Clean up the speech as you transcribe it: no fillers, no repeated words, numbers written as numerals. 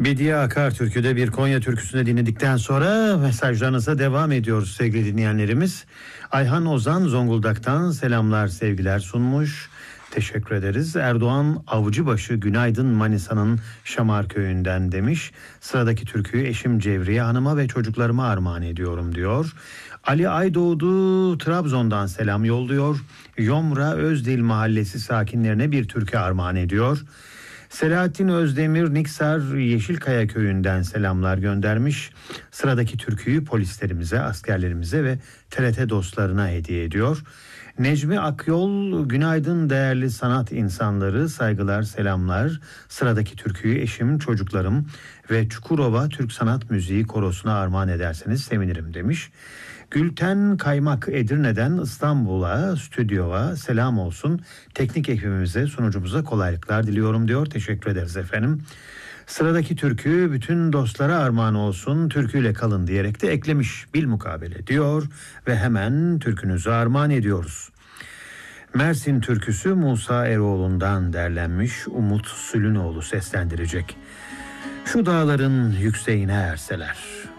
Bediye Akar Türkü'de bir Konya türküsünü dinledikten sonra mesajlarınıza devam ediyoruz sevgili dinleyenlerimiz. Ayhan Ozan Zonguldak'tan selamlar sevgiler sunmuş. Teşekkür ederiz. Erdoğan Avcıbaşı günaydın Manisa'nın Şamar köyünden demiş. Sıradaki türküyü eşim Cevriye Hanım'a ve çocuklarıma armağan ediyorum diyor. Ali Aydoğdu Trabzon'dan selam yolluyor. Yomra Özdil Mahallesi sakinlerine bir türkü armağan ediyor. Selahattin Özdemir Niksar Yeşilkaya köyünden selamlar göndermiş. Sıradaki türküyü polislerimize, askerlerimize ve TRT dostlarına hediye ediyor. Necmi Akyol günaydın değerli sanat insanları, saygılar selamlar. Sıradaki türküyü eşim, çocuklarım ve Çukurova Türk Sanat Müziği Korosu'na armağan ederseniz sevinirim demiş. Gülten Kaymak Edirne'den İstanbul'a, stüdyoya selam olsun. Teknik ekibimize, sunucumuza kolaylıklar diliyorum diyor. Teşekkür ederiz efendim. Sıradaki türkü bütün dostlara armağan olsun, türküyle kalın diyerek de eklemiş bilmukabele diyor ve hemen türkünüzü armağan ediyoruz. Mersin türküsü Musa Eroğlu'ndan derlenmiş, Umut Sülünoğlu seslendirecek. Şu dağların yükseğine erseler,